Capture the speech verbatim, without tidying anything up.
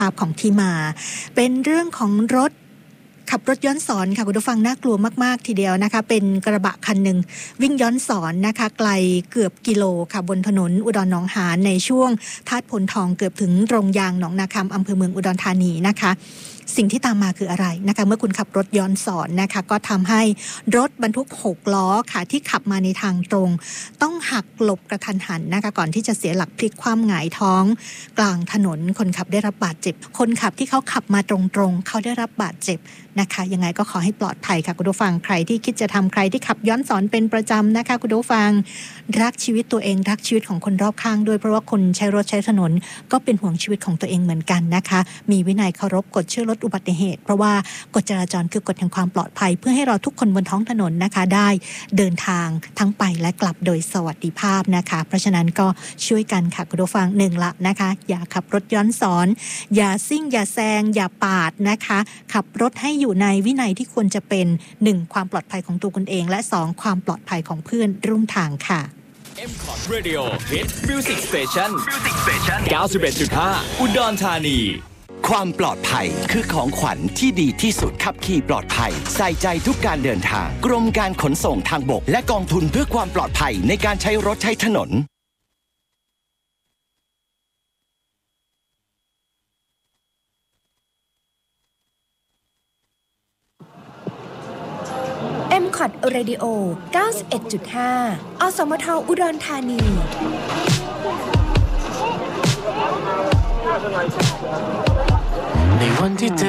ภาพของที่มาเป็นเรื่องของรถขับรถย้อนสอนค่ะคุณผู้ฟังน่ากลัวมากๆทีเดียวนะคะเป็นกระบะคันหนึ่งวิ่งย้อนสอนนะคะไกลเกือบกิโลค่ะบนถนนอุดรหนองหานในช่วงธาตุพลทองเกือบถึงโรงยางหนองนาคำอำเภอเมืองอุดรธานีนะคะสิ่งที่ตามมาคืออะไรนะคะเมื่อคุณขับรถย้อนสอนนะคะก็ทำให้รถบรรทุกหกล้อค่ะที่ขับมาในทางตรงต้องหักหลบกระทันหันนะคะก่อนที่จะเสียหลักพลิกคว่ำหงายท้องกลางถนนคนขับได้รับบาดเจ็บคนขับที่เขาขับมาตรงๆเขาได้รับบาดเจ็บนะคะยังไงก็ขอให้ปลอดภัยค่ะคุณผู้ฟังใครที่คิดจะทำใครที่ขับย้อนสอนเป็นประจำนะคะคุณผู้ฟังรักชีวิตตัวเองรักชีวิตของคนรอบข้างด้วยเพราะว่าคนใช้รถใช้ถนนก็เป็นห่วงชีวิตของตัวเองเหมือนกันนะคะมีวินัยเคารพกฎช่วยลดอุบัติเหตุเพราะว่ากฎจราจรคือกฎแห่งความปลอดภัยเพื่อให้เราทุกคนบนท้องถนนนะคะได้เดินทางทั้งไปและกลับโดยสวัสดิภาพนะคะเพราะฉะนั้นก็ช่วยกันค่ะคุณผู้ฟังหนึ่งละนะคะอย่าขับรถย้อนสอนอย่าซิ่งอย่าแซงอย่าปาดนะคะขับรถให้อยู่ในวินัยที่ควรจะเป็นหนึ่งความปลอดภัยของตัวคุณเองและสองความปลอดภัยของเพื่อนร่วมทางค่ะเอ็ม คอท Radio Hit Music Station เก้าสิบเอ็ดจุดห้า อุดรธานีความปลอดภัยคือของขวัญที่ดีที่สุดขับขี่ปลอดภัยใส่ใจทุกการเดินทางกรมการขนส่งทางบกและกองทุนเพื่อความปลอดภัยในการใช้รถใช้ถนนเอ็ม คอท Radio เก้าสิบเอ็ดจุดห้า อสมทอุดรธานีในวันที่เธอ